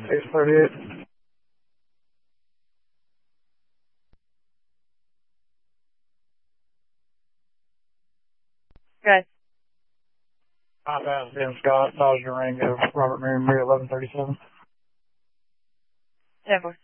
638. Good. Ben Scott, Dodge Durango, Robert Mary 1137. 10-4.